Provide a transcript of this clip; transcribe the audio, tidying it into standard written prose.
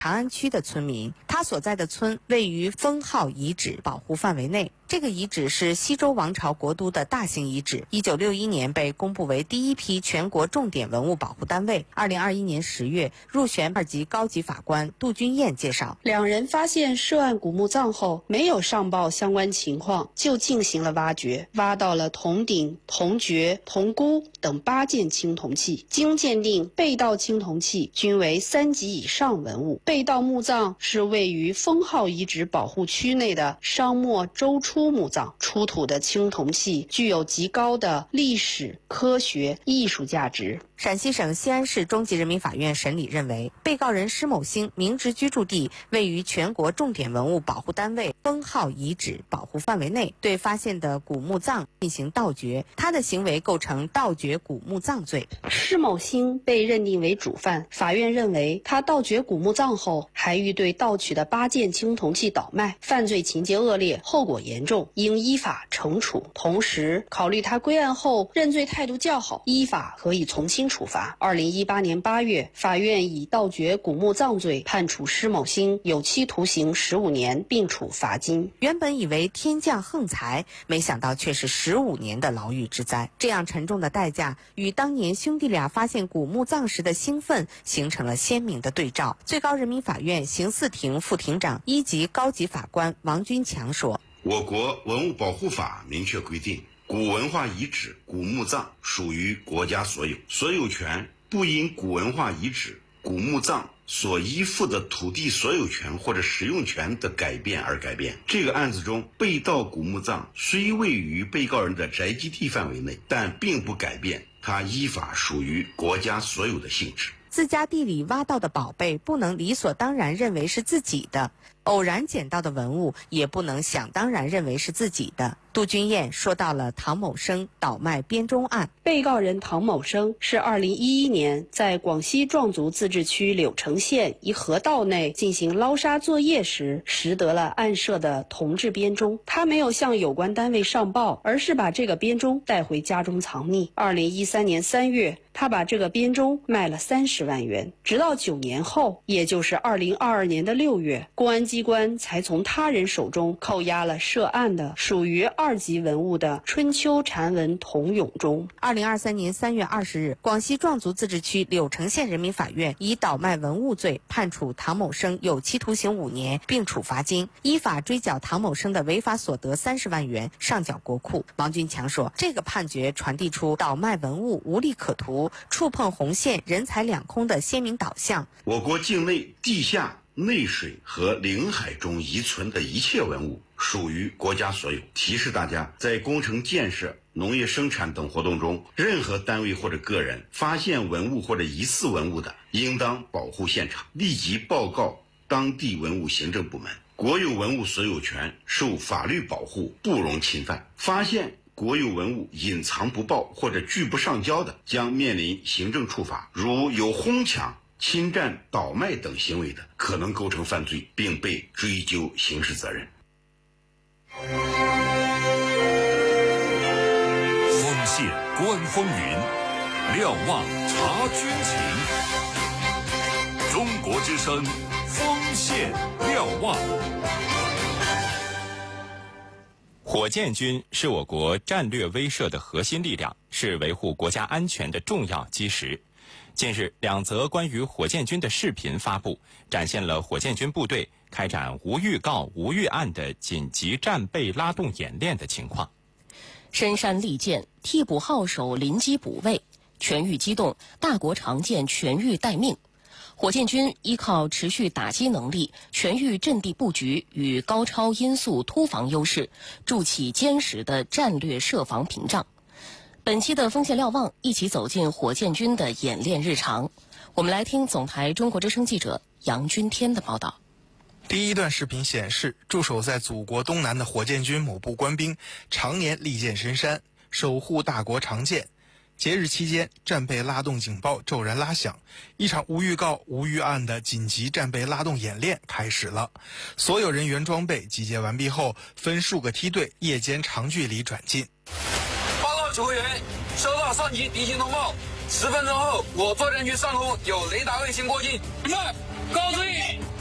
长安区的村民，他所在的村位于封号遗址保护范围内。这个遗址是西周王朝国都的大型遗址，1961年被公布为第一批全国重点文物保护单位。2021年10月，入选2级高级法官杜君燕介绍， 两人发现涉案古墓葬后，没有上报相关情况，就进行了挖掘，挖到了铜鼎、铜爵、铜箍等8件青铜器。经鉴定，被盗青铜器均为3级以上文物。被盗墓葬是位于封号遗址保护区内的商末周初墓葬，出土的青铜器具有极高的历史、科学、艺术价值。 陕西省西安市中级人民法院审理认为，被告人施某兴明知居住地位于全国重点文物保护单位封号遗址保护范围内，对发现的古墓葬进行盗掘，他的行为构成盗掘古墓葬罪。 施某兴被认定为主犯，法院认为他盗掘古墓葬后，还欲对盗取的8件青铜器倒卖，犯罪情节恶劣，后果严重，应依法惩处。同时，考虑他归案后认罪态度较好，依法可以从轻处罚。2018年8月，法院以盗掘古墓葬罪判处施某兴有期徒刑15年，并处罚金。 原本以为天降横财，没想到却是15年的牢狱之灾。这样沉重的代价，与当年兄弟俩发现古墓葬时的兴奋形成了鲜明的对照。最高人民法院刑四庭副庭长、1级高级法官王军强说：“ 我国文物保护法明确规定，古文化遗址、古墓葬属于国家所有，所有权不因古文化遗址、古墓葬所依附的土地所有权或者使用权的改变而改变。这个案子中，被盗古墓葬虽位于被告人的宅基地范围内，但并不改变它依法属于国家所有的性质。 自家地里挖到的宝贝不能理所当然认为是自己的，偶然捡到的文物也不能想当然认为是自己的。”杜君燕说到了唐某生倒卖编钟案。 被告人唐某生是2011年在广西壮族自治区柳城县一河道内进行捞沙作业时，拾得了案涉的铜制编钟。他没有向有关单位上报，而是把这个编钟带回家中藏匿。2013年3月，他把这个编钟卖了30万元。直到9年后，也就是2022年的6月，公安机关才从他人手中扣押了涉案的属于2级文物的春秋禅文铜俑钟。 2023年3月20日，广西壮族自治区柳城县人民法院以倒卖文物罪判处唐某生有期徒刑5年，并处罚金，依法追缴唐某生的违法所得30万元，上缴国库。王军强说，这个判决传递出倒卖文物无利可图、触碰红线、人财两空的鲜明导向。 我国境内地下、内水和领海中遗存的一切文物属于国家所有。提示大家，在工程建设、农业生产等活动中，任何单位或者个人发现文物或者疑似文物的，应当保护现场，立即报告当地文物行政部门。国有文物所有权受法律保护，不容侵犯。发现国有文物隐藏不报或者拒不上交的，将面临行政处罚。如有哄抢、侵占、倒卖等行为的，可能构成犯罪，并被追究刑事责任。 锋线观风云，瞭望察军情。中国之声，锋线瞭望。 火箭军是我国战略威慑的核心力量，是维护国家安全的重要基石。近日，2则关于火箭军的视频发布，展现了火箭军部队开展无预告、无预案的紧急战备拉动演练的情况。 深山利剑，替补号手临机补位，全域机动，大国长剑全域待命。火箭军依靠持续打击能力、全域阵地布局与高超音速突防优势，筑起坚实的战略设防屏障。本期的锋线瞭望，一起走进火箭军的演练日常。我们来听总台中国之声记者杨君天的报道。 第一段视频显示，驻守在祖国东南的火箭军某部官兵常年利剑深山，守护大国长剑。节日期间，战备拉动警报骤然拉响，一场无预告、无预案的紧急战备拉动演练开始了。所有人员装备集结完毕后，分数个梯队，夜间长距离转进。 报告指挥员，收到上级敌情通报，10分钟后，我作战区上空有雷达卫星过境。告知